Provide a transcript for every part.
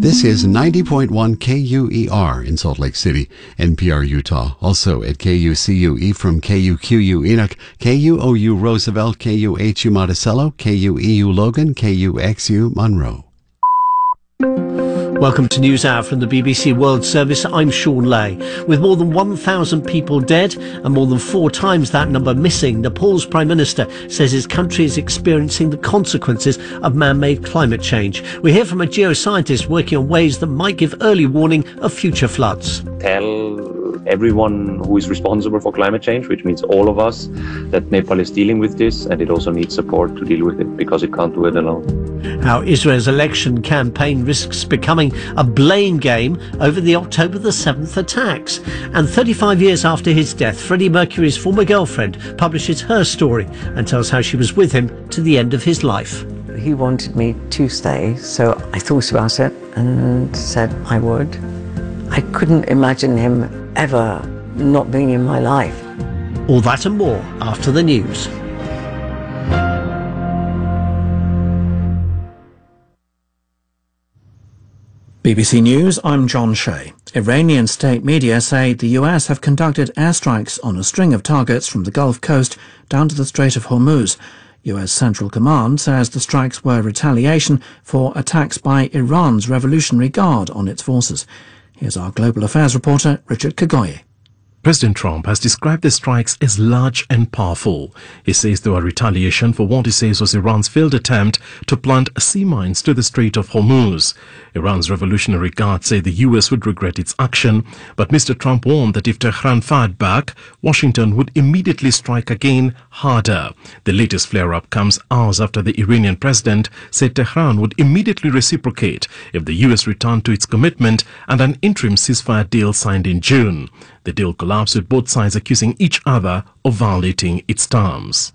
This is 90.1 KUER in Salt Lake City, NPR Utah. Also at KUCUE from KUQU Enoch, KUOU Roosevelt, KUHU Monticello, KUEU Logan, KUXU Monroe. Welcome to News Hour from the BBC World Service. I'm Sean Lay. With more than 1,000 people dead and more than 4 times that number missing, Nepal's Prime Minister says his country is experiencing the consequences of man-made climate change. We hear from a geoscientist working on ways that might give early warning of future floods. Tell everyone who is responsible for climate change, which means all of us, that Nepal is dealing with this and it also needs support to deal with it because it can't do it alone. How Israel's election campaign risks becoming a blame game over the October the 7th attacks. And 35 years after his death, Freddie Mercury's former girlfriend publishes her story and tells how she was with him to the end of his life. He wanted me to stay, so I thought about it and said I would. I couldn't imagine him ever not being in my life. All that and more after the news. BBC News, I'm John Shea. Iranian state media say the US have conducted airstrikes on a string of targets from the Gulf Coast down to the Strait of Hormuz. US Central Command says the strikes were retaliation for attacks by Iran's Revolutionary Guard on its forces. Here's our global affairs reporter, Richard Kagoye. President Trump has described the strikes as large and powerful. He says they were retaliation for what he says was Iran's failed attempt to plant sea mines to the Strait of Hormuz. Iran's Revolutionary Guard say the US would regret its action, but Mr. Trump warned that if Tehran fired back, Washington would immediately strike again harder. The latest flare-up comes hours after the Iranian president said Tehran would immediately reciprocate if the US returned to its commitment and an interim ceasefire deal signed in June. The deal collapsed with both sides accusing each other of violating its terms.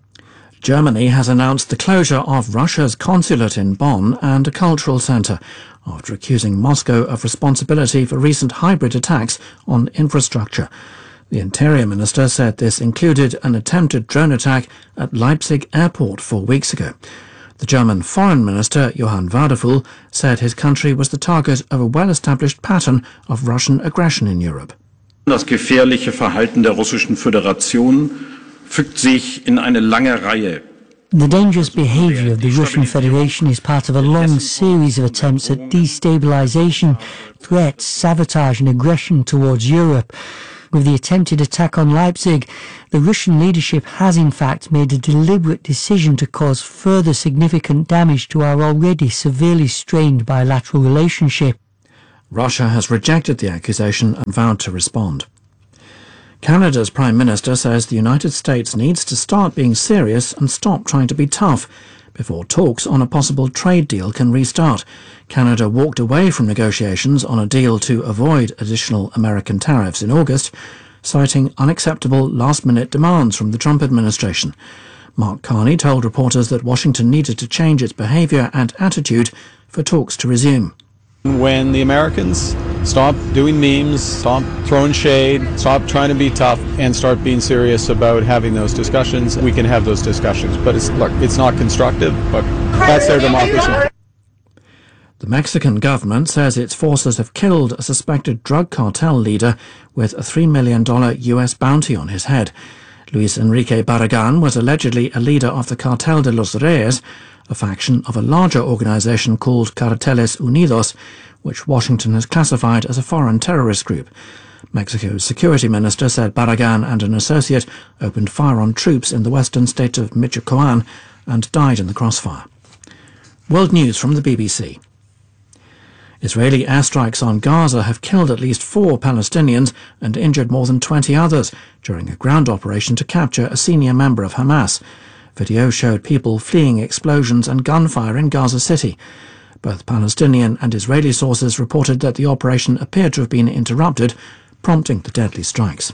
Germany has announced the closure of Russia's consulate in Bonn and a cultural centre after accusing Moscow of responsibility for recent hybrid attacks on infrastructure. The Interior Minister said this included an attempted drone attack at Leipzig airport 4 weeks ago. The German Foreign Minister, Johann Wadephul, said his country was the target of a well-established pattern of Russian aggression in Europe. Das gefährliche Verhalten der Russischen Föderation fügt sich in eine lange Reihe. The dangerous behaviour of the Russian Federation is part of a long series of attempts at destabilisation, threats, sabotage and aggression towards Europe. With the attempted attack on Leipzig, the Russian leadership has in fact made a deliberate decision to cause further significant damage to our already severely strained bilateral relationship. Russia has rejected the accusation and vowed to respond. Canada's Prime Minister says the United States needs to start being serious and stop trying to be tough before talks on a possible trade deal can restart. Canada walked away from negotiations on a deal to avoid additional American tariffs in August, citing unacceptable last-minute demands from the Trump administration. Mark Carney told reporters that Washington needed to change its behaviour and attitude for talks to resume. When the Americans stop doing memes, stop throwing shade, stop trying to be tough, and start being serious about having those discussions, we can have those discussions. But it's not constructive, but that's their democracy. The Mexican government says its forces have killed a suspected drug cartel leader with a $3 million US bounty on his head. Luis Enrique Barragan was allegedly a leader of the Cartel de los Reyes, a faction of a larger organisation called Carteles Unidos, which Washington has classified as a foreign terrorist group. Mexico's security minister said Barragan and an associate opened fire on troops in the western state of Michoacan and died in the crossfire. World News from the BBC. Israeli airstrikes on Gaza have killed at least 4 Palestinians and injured more than 20 others during a ground operation to capture a senior member of Hamas. Video showed people fleeing explosions and gunfire in Gaza City. Both Palestinian and Israeli sources reported that the operation appeared to have been interrupted, prompting the deadly strikes.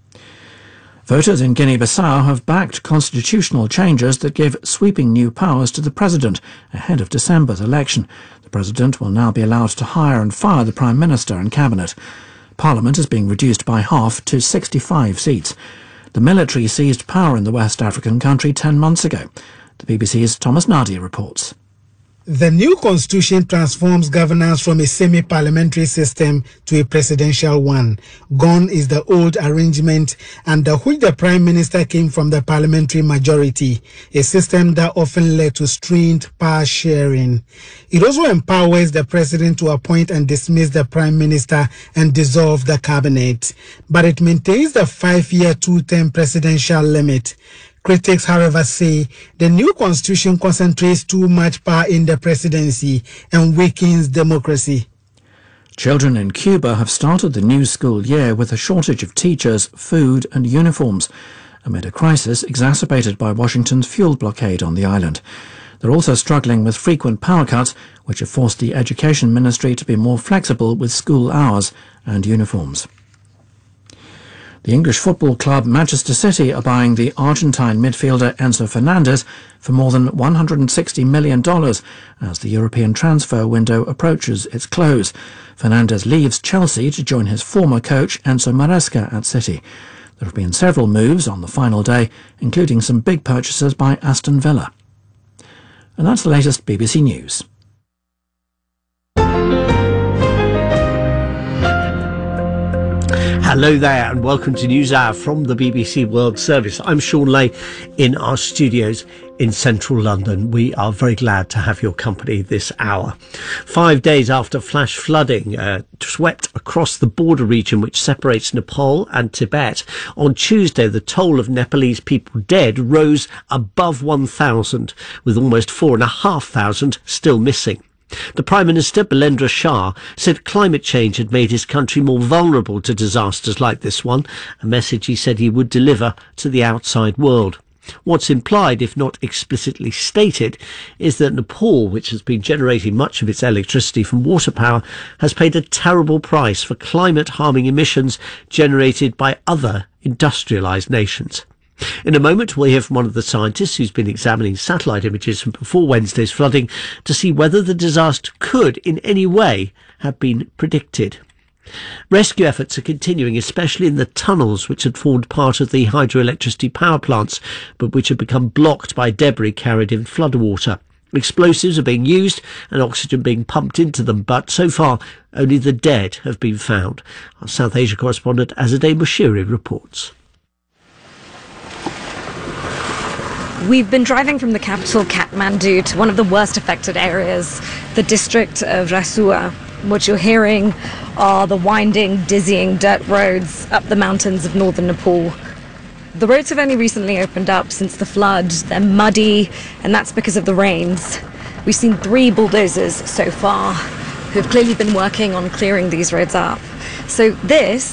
Voters in Guinea-Bissau have backed constitutional changes that give sweeping new powers to the president ahead of December's election. The president will now be allowed to hire and fire the prime minister and cabinet. Parliament is being reduced by half to 65 seats. The military seized power in the West African country 10 months ago. The BBC's Thomas Nadia reports. The new constitution transforms governance from a semi-parliamentary system to a presidential one. Gone is the old arrangement under which the prime minister came from the parliamentary majority, a system that often led to strained power sharing. It also empowers the president to appoint and dismiss the prime minister and dissolve the cabinet. But it maintains the 5-year two-term presidential limit. Critics, however, say the new constitution concentrates too much power in the presidency and weakens democracy. Children in Cuba have started the new school year with a shortage of teachers, food and uniforms, amid a crisis exacerbated by Washington's fuel blockade on the island. They're also struggling with frequent power cuts, which have forced the Education Ministry to be more flexible with school hours and uniforms. The English football club Manchester City are buying the Argentine midfielder Enzo Fernandez for more than $160 million as the European transfer window approaches its close. Fernandez leaves Chelsea to join his former coach Enzo Maresca at City. There have been several moves on the final day, including some big purchases by Aston Villa. And that's the latest BBC News. Hello there and welcome to NewsHour from the BBC World Service. I'm Sean Lay in our studios in central London. We are very glad to have your company this hour. 5 days after flash flooding swept across the border region which separates Nepal and Tibet, on Tuesday the toll of Nepalese people dead rose above 1,000, with almost 4,500 still missing. The Prime Minister, Bilendra Shah, said climate change had made his country more vulnerable to disasters like this one, a message he said he would deliver to the outside world. What's implied, if not explicitly stated, is that Nepal, which has been generating much of its electricity from water power, has paid a terrible price for climate-harming emissions generated by other industrialised nations. In a moment, we'll hear from one of the scientists who's been examining satellite images from before Wednesday's flooding to see whether the disaster could, in any way, have been predicted. Rescue efforts are continuing, especially in the tunnels which had formed part of the hydroelectricity power plants, but which had become blocked by debris carried in floodwater. Explosives are being used and oxygen being pumped into them, but so far only the dead have been found. Our South Asia correspondent Azadeh Mushiri reports. We've been driving from the capital, Kathmandu, to one of the worst affected areas, the district of Rasua. What you're hearing are the winding, dizzying dirt roads up the mountains of northern Nepal. The roads have only recently opened up since the flood. They're muddy, and that's because of the rains. We've seen 3 bulldozers so far, who have clearly been working on clearing these roads up. So this